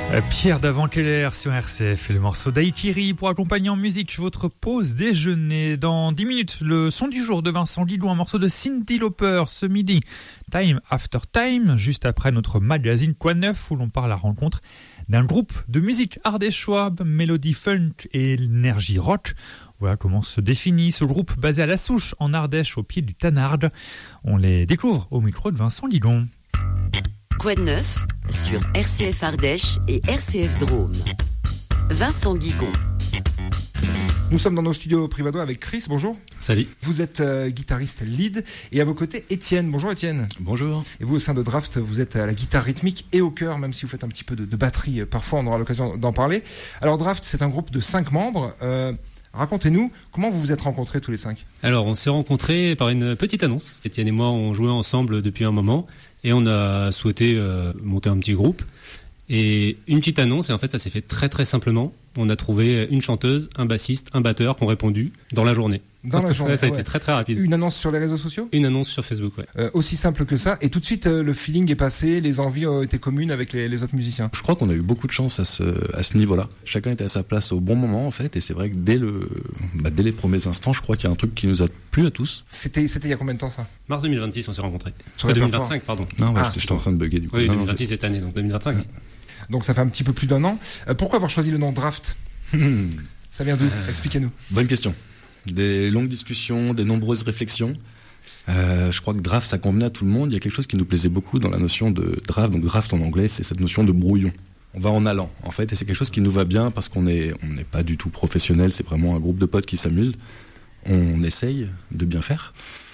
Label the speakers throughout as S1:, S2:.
S1: Pierre Davanqueller sur RCF et le morceau d'Aikiri pour accompagner en musique votre pause déjeuner. Dans 10 minutes, le son du jour de Vincent Guilou, un morceau de Cyndi Lauper ce midi. Time After Time, juste après notre magazine Quoi de Neuf où l'on part à la rencontre d'un groupe de musique ardéchois, mélodie funk et énergie rock. Voilà comment se définit ce groupe basé à La Souche en Ardèche au pied du Tanarde. On les découvre au micro de Vincent Guilou.
S2: Quoi de neuf sur RCF Ardèche et RCF Drôme. Vincent Guigon.
S3: Nous sommes dans nos studios privadois avec Chris, bonjour.
S4: Salut.
S3: Vous êtes guitariste lead et à vos côtés Étienne. Bonjour Étienne.
S4: Bonjour.
S3: Et vous au sein de Draft, vous êtes à la guitare rythmique et au chœur, même si vous faites un petit peu de batterie, parfois on aura l'occasion d'en parler. Alors Draft, c'est un groupe de 5 membres. Racontez-nous, comment vous vous êtes rencontrés tous les 5 ?
S4: Alors on s'est rencontrés par une petite annonce. Étienne et moi on jouait ensemble depuis un moment et on a souhaité monter un petit groupe. Et une petite annonce, et en fait ça s'est fait très très simplement. On a trouvé une chanteuse, un bassiste, un batteur qui ont répondu dans la journée. Ça a été très très rapide.
S3: Une annonce sur les réseaux sociaux ?
S4: Une annonce sur Facebook, ouais.
S3: Aussi simple que ça, et tout de suite le feeling est passé, les envies ont été communes avec les autres musiciens.
S5: Je crois qu'on a eu beaucoup de chance à ce niveau-là. Chacun était à sa place au bon moment en fait, et c'est vrai que dès les premiers instants, je crois qu'il y a un truc qui nous a plu à tous.
S3: C'était il y a combien de temps ça ?
S4: Mars 2026 on s'est rencontrés.
S3: 2025
S4: pardon.
S5: Non, j'étais en train de bugger du coup.
S4: Oui, 2026 cette année, donc 2025.
S3: Donc ça fait un petit peu plus d'un an. Pourquoi avoir choisi le nom Draft ? Ça vient d'où ? Expliquez-nous.
S5: Bonne question. Des longues discussions, des nombreuses réflexions. Je crois que draft, ça convenait à tout le monde. Il y a quelque chose qui nous plaisait beaucoup dans la notion de draft. Donc draft en anglais, c'est cette notion de brouillon. On va en allant, en fait, et c'est quelque chose qui nous va bien parce qu'on n'est pas du tout professionnel. C'est vraiment un groupe de potes qui s'amusent. On essaye de bien faire.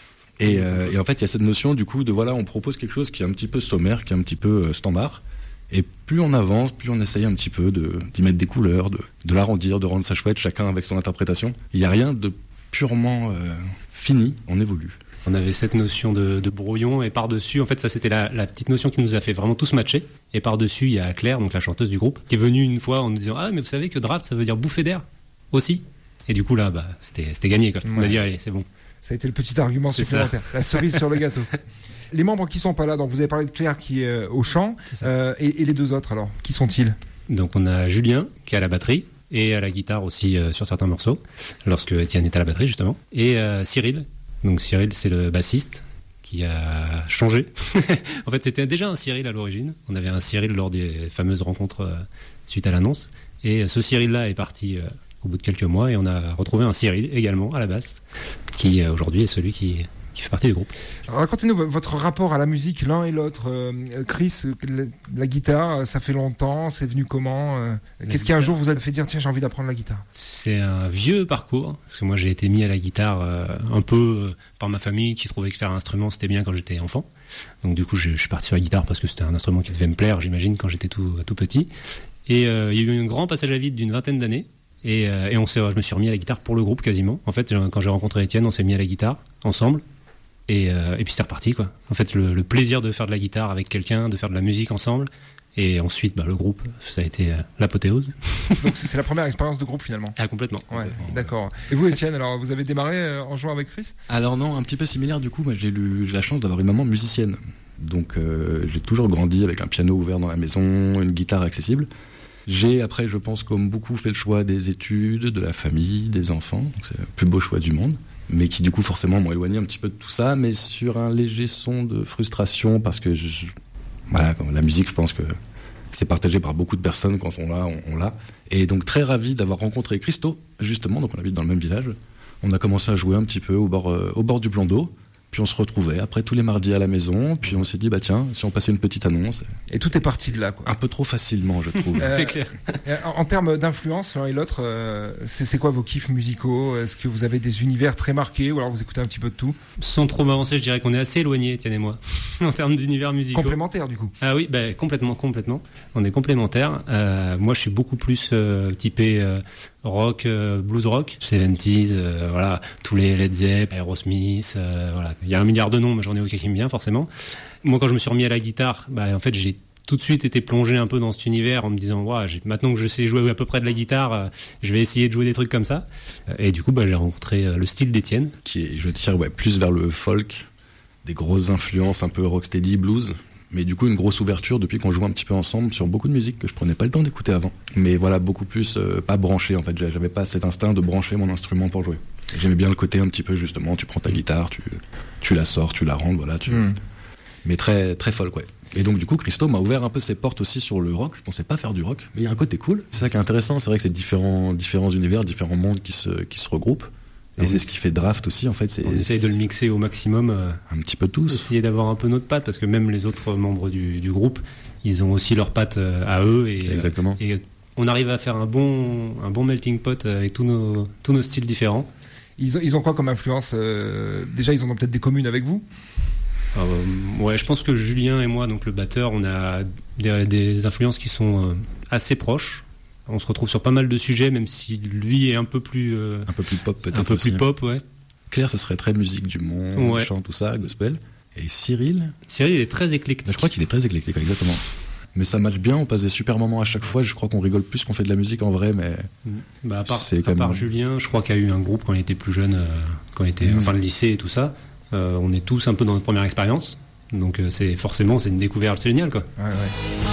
S5: Et en fait, il y a cette notion du coup de voilà, on propose quelque chose qui est un petit peu sommaire, qui est un petit peu standard. Et plus on avance, plus on essaye un petit peu d'y mettre des couleurs, de l'arrondir, de rendre ça chouette, chacun avec son interprétation. Il n'y a rien de purement fini, on évolue.
S4: On avait cette notion de brouillon et par-dessus, en fait ça c'était la petite notion qui nous a fait vraiment tous matcher. Et par-dessus il y a Claire, donc la chanteuse du groupe, qui est venue une fois en nous disant « Ah mais vous savez que draft ça veut dire bouffée d'air aussi ?» Et du coup là, c'était gagné quoi. On a dit « Allez c'est bon ». Ça
S3: a été le petit argument supplémentaire, la cerise sur le gâteau. Les membres qui sont pas là, donc vous avez parlé de Claire qui est au chant, et les deux autres alors, qui sont-ils ?
S4: Donc on a Julien qui est à la batterie et à la guitare aussi sur certains morceaux, lorsque Étienne est à la batterie justement, et Cyril. Donc Cyril c'est le bassiste qui a changé. En fait c'était déjà un Cyril à l'origine, on avait un Cyril lors des fameuses rencontres suite à l'annonce, et ce Cyril-là est parti au bout de quelques mois et on a retrouvé un Cyril également à la basse, qui aujourd'hui est celui qui fait partie du groupe.
S3: Alors, racontez-nous votre rapport à la musique, l'un et l'autre. Chris, la guitare, ça fait longtemps, c'est venu comment ? Qu'est-ce qui un jour vous a fait dire, tiens, j'ai envie d'apprendre la guitare ?
S4: C'est un vieux parcours, parce que moi j'ai été mis à la guitare un peu par ma famille qui trouvait que faire un instrument c'était bien quand j'étais enfant. Donc du coup je suis parti sur la guitare parce que c'était un instrument qui devait me plaire, j'imagine, quand j'étais tout petit. Et il y a eu un grand passage à vide d'une 20aine d'années. Et je me suis remis à la guitare pour le groupe quasiment. En fait, quand j'ai rencontré Étienne, on s'est mis à la guitare ensemble. Et puis c'est reparti quoi. En fait le plaisir de faire de la guitare avec quelqu'un, de faire de la musique ensemble, et ensuite le groupe, ça a été l'apothéose.
S3: Donc c'est la première expérience de groupe finalement.
S4: Ah complètement.
S3: Ouais, d'accord. Et vous Étienne, alors vous avez démarré en jouant avec Chris ?
S5: Alors non, un petit peu similaire du coup. Moi j'ai la chance d'avoir une maman musicienne, donc j'ai toujours grandi avec un piano ouvert dans la maison, une guitare accessible. J'ai après, je pense, comme beaucoup, fait le choix des études, de la famille, des enfants. Donc c'est le plus beau choix du monde, mais qui du coup forcément m'ont éloigné un petit peu de tout ça, mais sur un léger son de frustration parce que la musique, je pense que c'est partagé par beaucoup de personnes. Quand on l'a. Et donc très ravi d'avoir rencontré Christo, justement. Donc on habite dans le même village. On a commencé à jouer un petit peu au bord du plan d'eau. Puis on se retrouvait après tous les mardis à la maison, puis on s'est dit tiens, si on passait une petite annonce.
S3: Et tout est parti de là quoi.
S5: Un peu trop facilement je trouve.
S4: C'est clair.
S3: En termes d'influence l'un et l'autre, c'est quoi vos kiffs musicaux ? Est-ce que vous avez des univers très marqués ou alors vous écoutez un petit peu de tout ?
S4: Sans trop m'avancer, je dirais qu'on est assez éloignés, Étienne et moi, en termes d'univers musicaux.
S3: Complémentaires du coup.
S4: Ah oui, complètement. On est complémentaires. Moi je suis beaucoup plus typé rock, blues rock, 70s, voilà, tous les Led Zeppelin, Aerosmith, voilà. Il y a un milliard de noms, mais j'en ai aucun qui me vient forcément. Moi, quand je me suis remis à la guitare, en fait, j'ai tout de suite été plongé un peu dans cet univers en me disant, maintenant que je sais jouer à peu près de la guitare, je vais essayer de jouer des trucs comme ça. Et du coup, j'ai rencontré le style d'Étienne,
S5: qui est, je dirais, plus vers le folk, des grosses influences un peu rocksteady, blues. Mais du coup, une grosse ouverture depuis qu'on joue un petit peu ensemble sur beaucoup de musique que je prenais pas le temps d'écouter avant. Mais voilà, beaucoup plus pas branché en fait. J'avais pas cet instinct de brancher mon instrument pour jouer. J'aimais bien le côté un petit peu justement, tu prends ta guitare, tu la sors, tu la rentres, voilà. Mais très très folk, ouais. Et donc du coup, Christo m'a ouvert un peu ses portes aussi sur le rock. Je pensais pas faire du rock, mais il y a un côté cool. C'est ça qui est intéressant. C'est vrai que c'est différents univers, différents mondes qui se regroupent. Et c'est ce qui fait Draft aussi, en fait.
S4: On essaye de le mixer au maximum.
S5: Un petit peu tous.
S4: Essayer d'avoir un peu notre patte, parce que même les autres membres du groupe, ils ont aussi leur patte à eux. Et,
S5: exactement.
S4: Et on arrive à faire un bon melting pot avec tous nos styles différents.
S3: Ils ont quoi comme influence Déjà, ils ont peut-être des communes avec vous.
S4: Ouais, je pense que Julien et moi, donc le batteur, on a des influences qui sont assez proches. On se retrouve sur pas mal de sujets, même si lui est un peu plus
S5: pop peut-être.
S4: Un peu
S5: aussi.
S4: plus pop, ouais.
S5: Claire, ce serait très musique du monde, chant, tout ça, gospel. Et Cyril,
S4: il est très éclectique.
S5: Je crois qu'il est très éclectique, exactement. Mais ça match bien, on passe des super moments à chaque fois. Je crois qu'on rigole plus qu'on fait de la musique en vrai, mais.
S4: À part Julien, je crois qu'il y a eu un groupe quand il était plus jeune, quand il était en fin de lycée et tout ça. On est tous un peu dans notre première expérience. Donc c'est une découverte, c'est génial, quoi.
S3: Ouais.